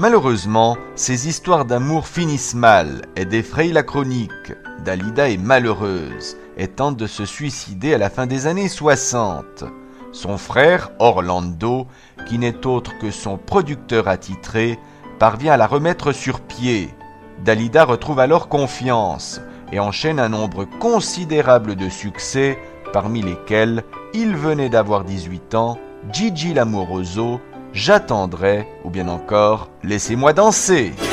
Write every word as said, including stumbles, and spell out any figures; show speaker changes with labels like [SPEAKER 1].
[SPEAKER 1] Malheureusement, ces histoires d'amour finissent mal et défrayent la chronique. Dalida est malheureuse et tente de se suicider à la fin des années soixante. Son frère, Orlando, qui n'est autre que son producteur attitré, parvient à la remettre sur pied. Dalida retrouve alors confiance et enchaîne un nombre considérable de succès, parmi lesquels il venait d'avoir dix-huit ans, Gigi l'Amoroso, J'attendrai ou bien encore Laissez-moi danser.